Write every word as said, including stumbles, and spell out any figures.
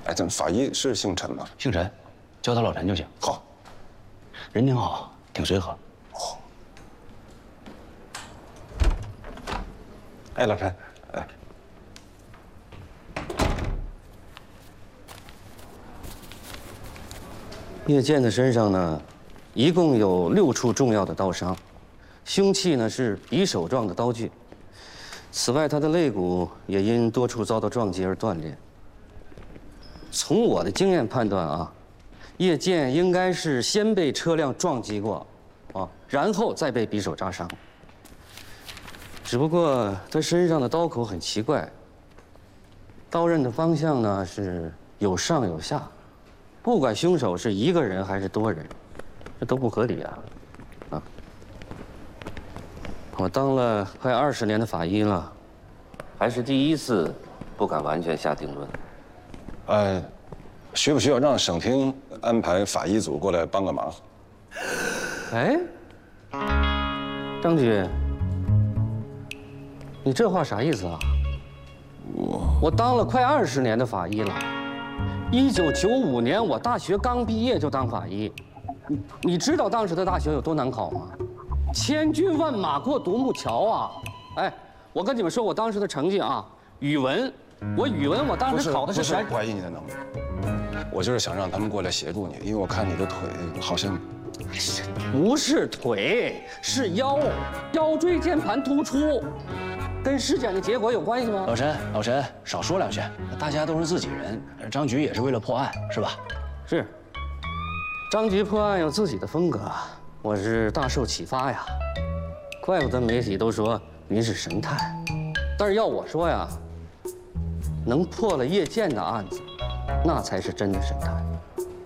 哎，咱们法医是姓陈吗？ 姓陈，叫他老陈就行。 好， 人挺好，挺随和。 哦。哎，老陈，哎。 叶剑的身上呢，一共有六处重要的刀伤，凶器呢是匕首状的刀具。此外，他的肋骨也因多处遭到撞击而断裂。从我的经验判断啊，叶剑应该是先被车辆撞击过，啊，然后再被匕首扎伤。只不过他身上的刀口很奇怪，刀刃的方向呢是有上有下。 不管凶手是一个人还是多人，这都不合理啊！啊，我当了快二十年的法医了，还是第一次不敢完全下定论。 呃，需不需要让省厅安排法医组过来帮个忙？ 哎，张局，你这话啥意思啊？我我当了快二十年的法医了。 一九九五年，我大学刚毕业就当法医，你你知道当时的大学有多难考吗？千军万马过独木桥啊！哎，我跟你们说，我当时的成绩啊，语文，我语文我当时考的是全。 怀疑你的能力，我就是想让他们过来协助你，因为我看你的腿好像。 不是腿，是腰，腰椎间盘突出。 跟尸检的结果有关系吗？ 老陈，老陈，少说两句。大家都是自己人，张局也是为了破案，是吧？ 是。张局破案有自己的风格，我是大受启发呀。怪不得媒体都说您是神探。但是要我说呀，能破了叶剑的案子，那才是真的神探。